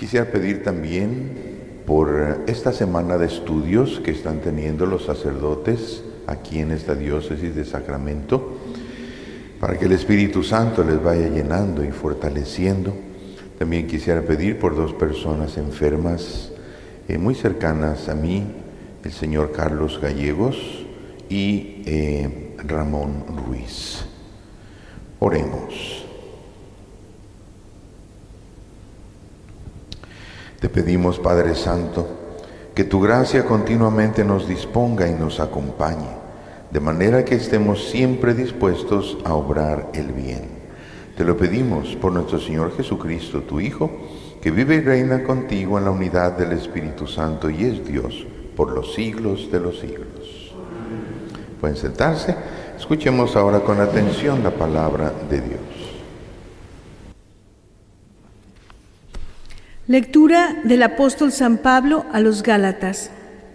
Quisiera pedir también por esta semana de estudios que están teniendo los sacerdotes aquí en esta diócesis de Sacramento, para que el Espíritu Santo les vaya llenando y fortaleciendo. También quisiera pedir por dos personas enfermas muy cercanas a mí, el señor Carlos Gallegos y Ramón Ruiz. Oremos. Te pedimos, Padre Santo, que tu gracia continuamente nos disponga y nos acompañe, de manera que estemos siempre dispuestos a obrar el bien. Te lo pedimos por nuestro Señor Jesucristo, tu Hijo, que vive y reina contigo en la unidad del Espíritu Santo y es Dios por los siglos de los siglos. Pueden sentarse. Escuchemos ahora con atención la palabra de Dios. Lectura del apóstol San Pablo a los Gálatas.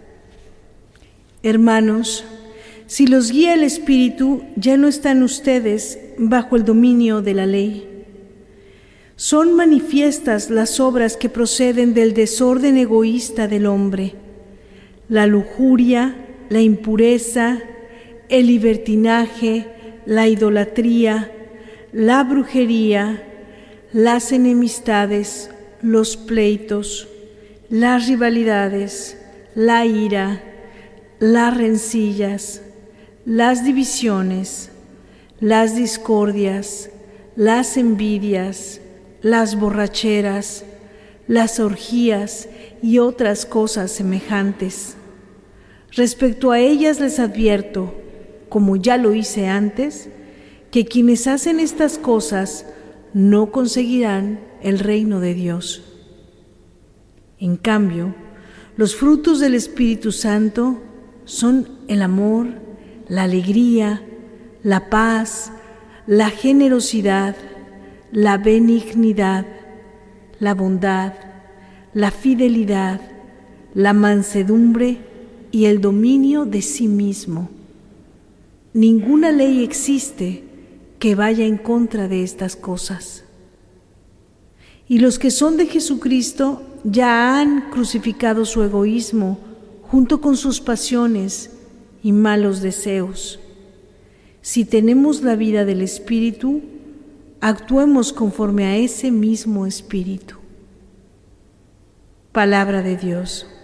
Hermanos, si los guía el Espíritu, ya no están ustedes bajo el dominio de la ley. Son manifiestas las obras que proceden del desorden egoísta del hombre: la lujuria, la impureza, el libertinaje, la idolatría, la brujería, las enemistades, los pleitos, las rivalidades, la ira, las rencillas, las divisiones, las discordias, las envidias, las borracheras, las orgías y otras cosas semejantes. Respecto a ellas les advierto, como ya lo hice antes, que quienes hacen estas cosas no conseguirán el reino de Dios. En cambio, los frutos del Espíritu Santo son el amor, la alegría, la paz, la generosidad, la benignidad, la bondad, la fidelidad, la mansedumbre y el dominio de sí mismo. Ninguna ley existe que vaya en contra de estas cosas. Y los que son de Jesucristo ya han crucificado su egoísmo junto con sus pasiones y malos deseos. Si tenemos la vida del Espíritu, actuemos conforme a ese mismo Espíritu. Palabra de Dios.